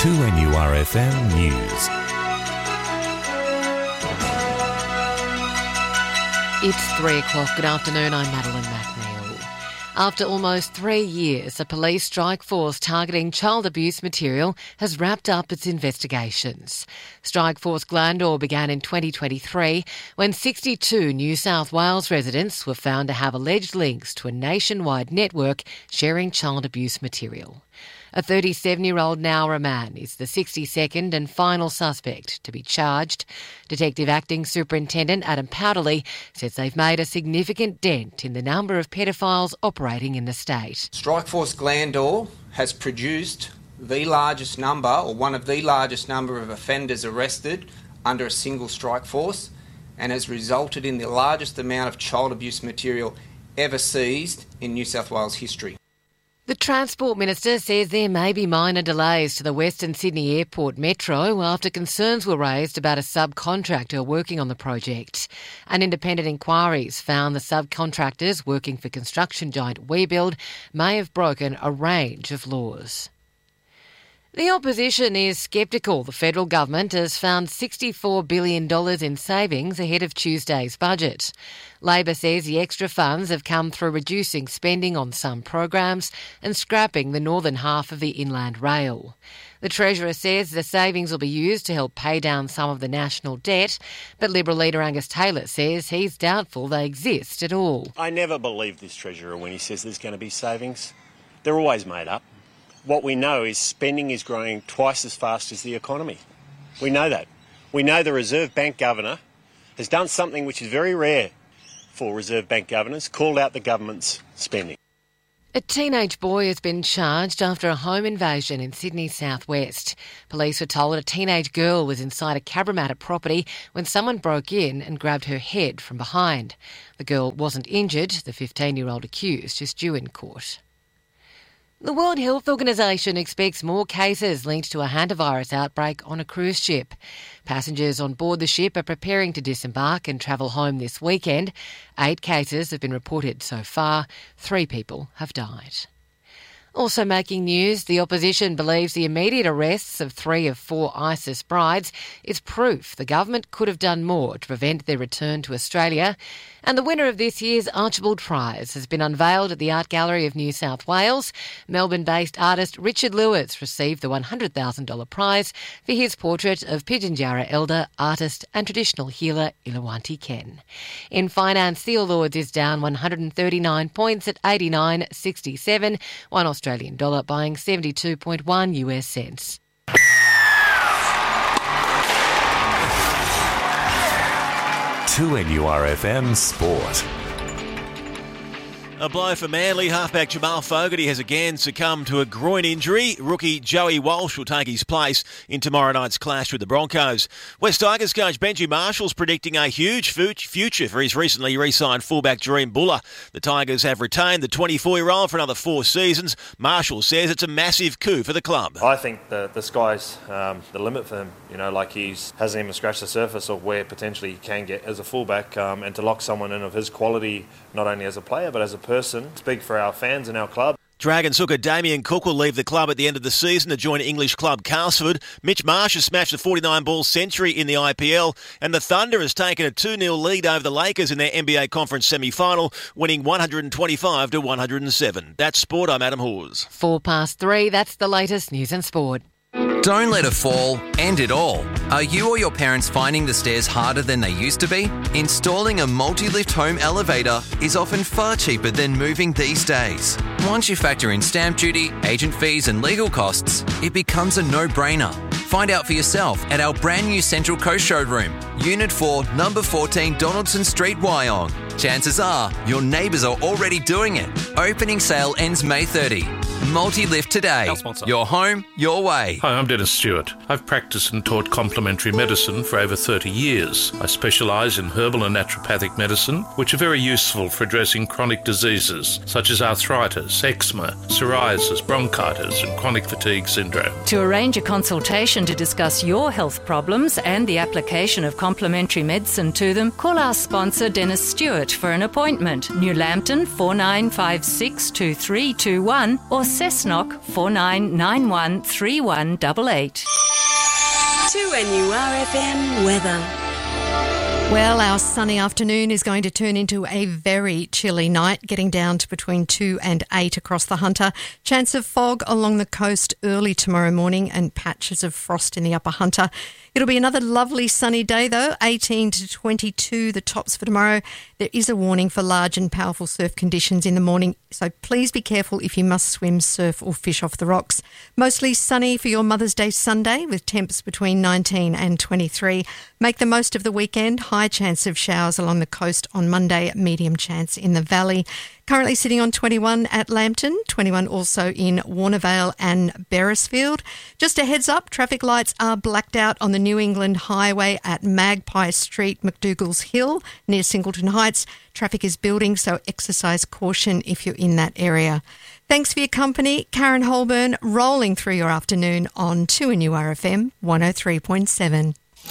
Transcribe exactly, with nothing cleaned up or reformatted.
two N U R F M News. It's three o'clock. Good afternoon, I'm Madeline McNeil. After almost three years, a police strike force targeting child abuse material has wrapped up its investigations. Strike Force Glandore began in twenty twenty-three when sixty-two New South Wales residents were found to have alleged links to a nationwide network sharing child abuse material. A thirty-seven-year-old Nowra man is the sixty-second and final suspect to be charged. Detective Acting Superintendent Adam Powderly says they've made a significant dent in the number of pedophiles operating in the state. Strike Force Glandore has produced the largest number, or one of the largest number of offenders arrested under a single strike force, and has resulted in the largest amount of child abuse material ever seized in New South Wales history. The Transport Minister says there may be minor delays to the Western Sydney Airport Metro after concerns were raised about a subcontractor working on the project. An independent inquiry's found the subcontractors working for construction giant WeBuild may have broken a range of laws. The opposition is sceptical the federal government has found sixty-four billion dollars in savings ahead of Tuesday's budget. Labor says the extra funds have come through reducing spending on some programs and scrapping the northern half of the Inland Rail. The Treasurer says the savings will be used to help pay down some of the national debt, but Liberal leader Angus Taylor says he's doubtful they exist at all. I never believe this Treasurer when he says there's going to be savings. They're always made up. What we know is spending is growing twice as fast as the economy. We know that. We know the Reserve Bank Governor has done something which is very rare for Reserve Bank governors, called out the government's spending. A teenage boy has been charged after a home invasion in Sydney's southwest. Police were told a teenage girl was inside a Cabramatta property when someone broke in and grabbed her head from behind. The girl wasn't injured. The fifteen-year-old accused is due in court. The World Health Organization expects more cases linked to a hantavirus outbreak on a cruise ship. Passengers on board the ship are preparing to disembark and travel home this weekend. Eight cases have been reported so far. Three people have died. Also making news, the opposition believes the immediate arrests of three of four ISIS brides is proof the government could have done more to prevent their return to Australia. And the winner of this year's Archibald Prize has been unveiled at the Art Gallery of New South Wales. Melbourne-based artist Richard Lewis received the one hundred thousand dollars prize for his portrait of Pitjantjatjara elder, artist and traditional healer Ilawanti Ken. In finance, the All Ords is down one hundred thirty-nine points at eighty-nine sixty-seven, one Australian dollar buying seventy-two point one U S cents. two N U R F M Sport. A blow for Manly. Halfback Jamal Fogarty has again succumbed to a groin injury. Rookie Joey Walsh will take his place in tomorrow night's clash with the Broncos. West Tigers coach Benji Marshall's predicting a huge future for his recently re-signed fullback Jareem Buller. The Tigers have retained the twenty-four-year-old for another four seasons. Marshall says it's a massive coup for the club. I think the, the sky's um, the limit for him. You know, like he hasn't even scratched the surface of where potentially he can get as a fullback, um, and to lock someone in of his quality, not only as a player but as a person, speak for our fans and our club. Dragon hooker Damien Cook will leave the club at the end of the season to join English club Castleford. Mitch Marsh has smashed a forty-nine ball century in the I P L, and the Thunder has taken a two nil lead over the Lakers in their N B A Conference semi-final, winning one hundred twenty-five to one hundred seven. That's sport. I'm Adam Hawes. Four past three, that's the latest news and sport. Don't let a fall end it all. Are you or your parents finding the stairs harder than they used to be? Installing a multi-lift home elevator is often far cheaper than moving these days. Once you factor in stamp duty, agent fees and legal costs, it becomes a no-brainer. Find out for yourself at our brand new Central Coast showroom, Unit four, Number fourteen Donaldson Street, Wyong. Chances are your neighbours are already doing it. Opening sale ends May thirtieth. Multi-lift today. Your home, your way. Hi, I'm Dennis Stewart. I've practiced and taught complementary medicine for over thirty years. I specialise in herbal and naturopathic medicine, which are very useful for addressing chronic diseases such as arthritis, eczema, psoriasis, bronchitis and chronic fatigue syndrome. To arrange a consultation to discuss your health problems and the application of complementary medicine to them, call our sponsor Dennis Stewart for an appointment. New Lambton four nine five six two three two one or Cessnock four nine nine one three one eight eight. two N U R F M weather. Well, our sunny afternoon is going to turn into a very chilly night, getting down to between two and eight across the Hunter. Chance of fog along the coast early tomorrow morning and patches of frost in the upper Hunter. It'll be another lovely sunny day though, eighteen to twenty-two the tops for tomorrow. There is a warning for large and powerful surf conditions in the morning, so please be careful if you must swim, surf or fish off the rocks. Mostly sunny for your Mother's Day Sunday with temps between nineteen and twenty-three. Make the most of the weekend. High chance of showers along the coast on Monday, medium chance in the valley. Currently sitting on twenty-one at Lambton, twenty-one also in Warnervale and Beresfield. Just a heads up, traffic lights are blacked out on the New England Highway at Magpie Street, McDougall's Hill, near Singleton Heights. Traffic is building, so exercise caution if you're in that area. Thanks for your company. Karen Holburn rolling through your afternoon on two N U R F M one oh three point seven.